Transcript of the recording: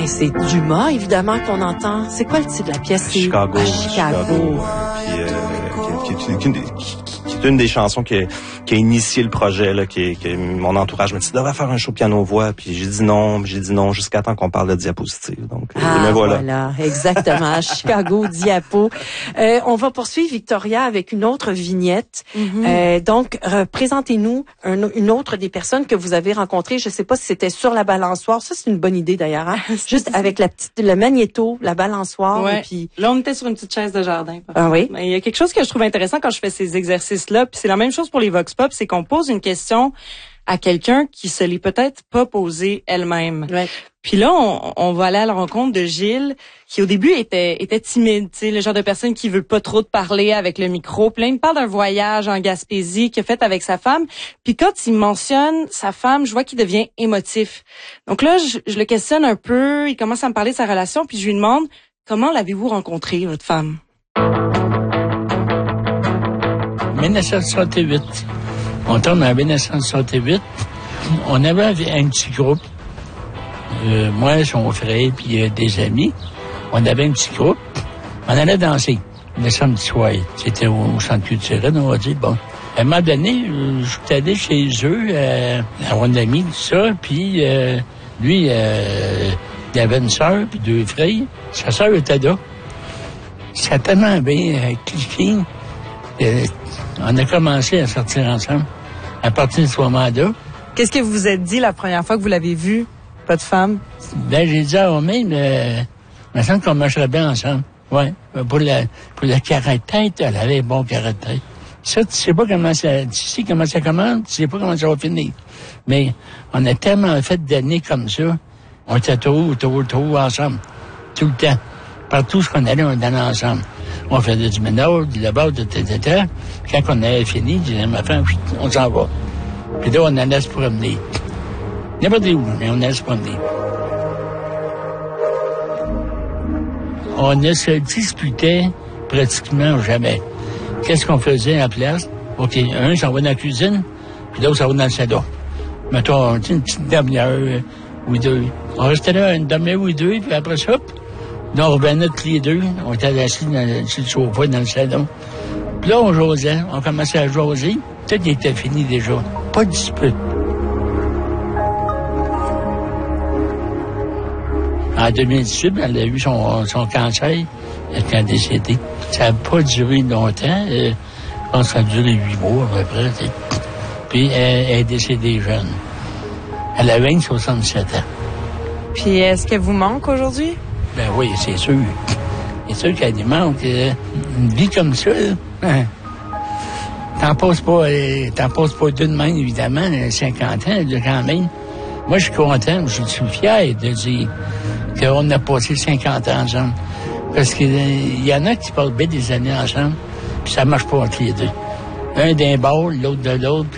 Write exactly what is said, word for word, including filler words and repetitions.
Ben, c'est Dumas, évidemment, qu'on entend. C'est quoi le titre de la pièce? C'est Chicago. à Chicago. Chicago. Puis, euh, qui, qui, qui, qui, qui, qui est une des chansons qui a, qui a initié le projet, là, qui, qui mon entourage me dit, tu devrais faire un show piano-voix. Puis j'ai dit non, j'ai dit non, jusqu'à temps qu'on parle de diapositive. Donc, ah, me voilà. voilà, exactement. Chicago, diapo. Euh, on va poursuivre, Victoria, avec une autre vignette. Mm-hmm. Euh, donc, représentez-nous un, une autre des personnes que vous avez rencontrées. Je sais pas si c'était sur la balançoire. Ça, c'est une bonne idée, d'ailleurs. Hein? Juste avec la petite, le magnéto, la balançoire. Ouais. Et puis... Là, on était sur une petite chaise de jardin. Ah oui? Mais il y a quelque chose que je trouve intéressant quand je fais ces exercices-là, puis c'est la même chose pour les Vox Pop, c'est qu'on pose une question à quelqu'un qui se l'est peut-être pas posée elle-même. Ouais. Puis là, on, on va aller à la rencontre de Gilles, qui au début était était timide, tu sais, le genre de personne qui veut pas trop te parler avec le micro. Puis là, il me parle d'un voyage en Gaspésie qu'il a fait avec sa femme. Puis quand il mentionne sa femme, je vois qu'il devient émotif. Donc là, je, je le questionne un peu, il commence à me parler de sa relation, puis je lui demande, comment l'avez-vous rencontrée, votre femme? dix-neuf cent soixante-huit. On tombe en dix-neuf cent soixante-huit. On avait un petit groupe. Euh, moi, son frère, puis euh, des amis. On avait un petit groupe. On allait danser le samedi soir. C'était au, au centre culturel, on va dire. Bon. À un moment donné, euh, je suis allé chez eux, euh, à un ami, tout ça. Puis euh, lui, euh, il avait une sœur, puis deux frères. Sa sœur était là. Ça a tellement bien euh, cliqué. Euh, on a commencé à sortir ensemble à partir de ce moment-là. Qu'est-ce que vous vous êtes dit la première fois que vous l'avez vue, votre femme? Ben, j'ai dit à Romain, mais il me semble qu'on marcherait bien ensemble. Ouais. Pour la, pour le caractère, elle avait un bon caractère. Ça, tu sais pas comment ça, tu sais comment ça commence, tu sais pas comment ça va finir. Mais on a tellement fait d'années comme ça. On était trop, trop, trop ensemble. Tout le temps. Partout où on allait, on allait ensemble. On faisait du ménage, du lavage, et cetera. Quand on avait fini, je disais, ma femme, on s'en va. Puis là, on allait se promener. N'importe où, mais on allait se promener. On ne se disputait pratiquement jamais. Qu'est-ce qu'on faisait en place? OK, un s'en va dans la cuisine, puis l'autre s'en va dans le salon. Mettons, une petite demi-heure ou deux. On restait là une demi-heure ou deux, puis après ça, là, on revenait tous les deux. On était assis dans, sur le sofa dans le salon. Puis là, on jasait. On commençait à jaser. Tout était fini déjà. Pas de dispute. En deux mille dix-huit, elle a eu son, son cancer. Elle est décédée. Ça n'a pas duré longtemps. Euh, je pense que ça a duré huit mois à peu près. T'sais. Puis elle, elle est décédée jeune. Elle avait soixante-sept ans. Puis est-ce qu'elle vous manque aujourd'hui? Ben oui, c'est sûr. C'est sûr qu'elle lui manque. Euh, une vie comme ça, hein, t'en passes pas, euh, t'en passes pas deux de même, évidemment, cinquante ans, là, quand même. Moi, je suis content, je suis fier de dire qu'on a passé cinquante ans ensemble. Parce qu'il euh, y en a qui passent bien des années ensemble, puis ça marche pas entre les deux. Un d'un bord, l'autre de l'autre.